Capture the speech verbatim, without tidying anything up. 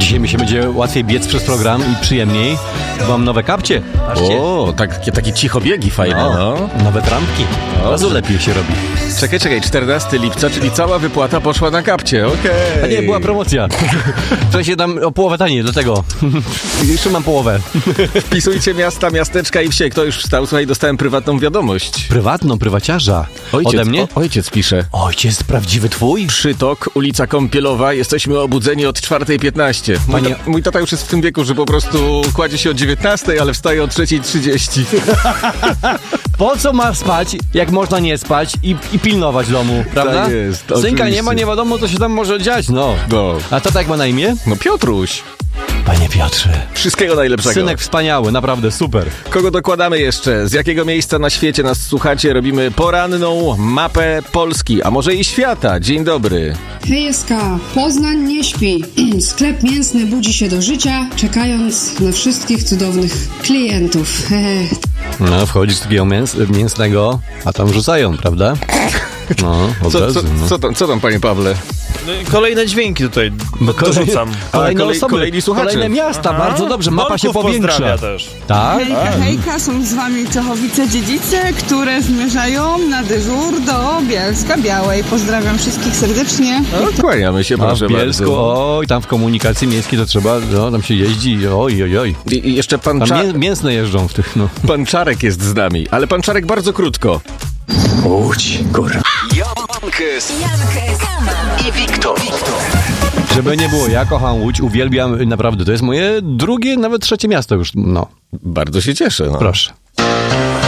Dzisiaj mi się będzie łatwiej biec przez program i przyjemniej. Mam nowe kapcie. Patrzcie. O, tak, takie cichobiegi fajne, no. no. Nowe trampki. Od razu lepiej się robi. Czekaj, czekaj, czternastego lipca, czyli cała wypłata poszła na kapcie, okej. Okay. A nie, była promocja. To się dam o połowę taniej, dlatego. Jeszcze mam połowę. Wpisujcie miasta, miasteczka i wsie. Kto już wstał? Słuchaj, dostałem prywatną wiadomość. Prywatną, prywaciarza. Ojciec, Ode mnie? O, ojciec pisze. Ojciec prawdziwy twój? Przytok, ulica Kąpielowa. Jesteśmy obudzeni od czwartej piętnaście. Mój, Panie... ta, mój tata już jest w tym wieku, że po prostu kładzie się o dziewiętnastej, ale wstaje o trzeciej trzydzieści. Po co ma spać, jak można nie spać i, i pilnować domu, prawda? Tak jest, Synka oczywiście. nie ma, nie wiadomo, co się tam może dziać, no. no. A tata jak ma na imię? No Piotruś. Panie Piotrze. Wszystkiego najlepszego. Synek wspaniały, naprawdę super. Kogo dokładamy jeszcze? Z jakiego miejsca na świecie nas słuchacie? Robimy poranną mapę Polski, a może i świata. Dzień dobry. Hejska, Poznań nie śpi. Sklep mięsny budzi się do życia, czekając na wszystkich cudownych klientów. No, wchodzisz z takiego mięs mięsnego, a tam rzucają, prawda? No, od co, razu, co, no. co, tam, co tam, panie Pawle? No, kolejne dźwięki tutaj no, dorzucam. Kolejne kolej, osoby, kolejni słuchacze. kolejne miasta, Aha. bardzo dobrze, mapa Bolków się powiększa. też. Tak? Hejka, hejka, są z wami Czechowice-Dziedzice, które zmierzają na dyżur do Bielska Białej. Pozdrawiam wszystkich serdecznie. No, kłaniamy się, A proszę w Bielsku, bardzo. oj, tam w komunikacji miejskiej to trzeba, no, tam się jeździ, oj, oj, oj. I, i jeszcze pan, Tam Cza... mię mięsne jeżdżą w tych, no. pan Czarek jest z nami, ale pan Czarek bardzo krótko. Łódź, kurwa. Jankes i Wiktor. Żeby nie było, ja kocham Łódź, uwielbiam, naprawdę, to jest moje drugie, nawet trzecie miasto już, no. Bardzo się cieszę, no. Proszę.